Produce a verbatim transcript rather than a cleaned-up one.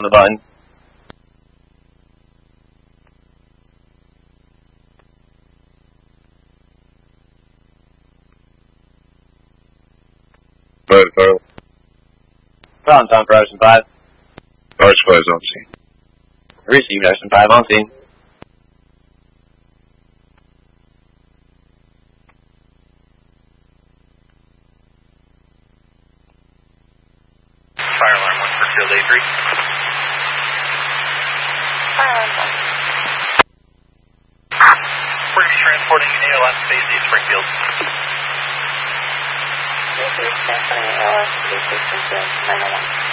the button. Five, Carl. Ground time for Ocean five. Ocean five is on scene. Received Ocean five on scene. Fire alarm one for field A three. Fire alarm one. We're transporting A L S Phase A Springfield. This is transporting A L S Phase A Springfield, nine oh one.